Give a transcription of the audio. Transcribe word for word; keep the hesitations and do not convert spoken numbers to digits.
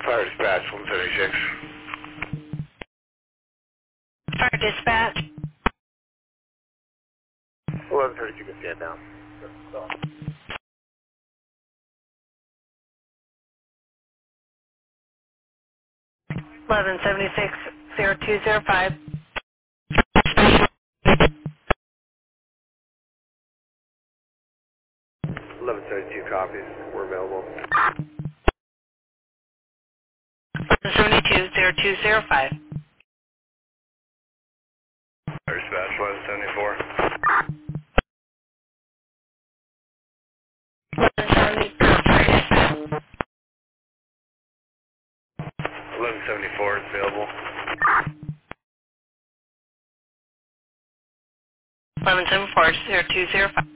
Fire dispatch, one seventy-six. Fire dispatch. eleven thirty-two can stand down. eleven seventy-six, zero two zero five. eleven seventy-two copies. We're available. eleven seventy-two, zero two zero five. Fire dispatch, eleven seventy-four. eleven seventy-four, fire dispatch. eleven seventy-four is available. eleven seventy-four, zero two zero five.